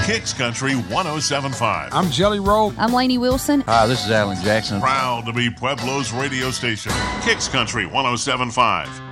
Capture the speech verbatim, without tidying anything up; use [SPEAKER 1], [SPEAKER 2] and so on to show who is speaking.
[SPEAKER 1] Kicks Country one oh seven point five.
[SPEAKER 2] I'm Jelly Roll.
[SPEAKER 3] I'm Lainey Wilson.
[SPEAKER 4] Hi, this is Alan Jackson.
[SPEAKER 1] Proud to be Pueblo's radio station. Kicks Country one oh seven point five.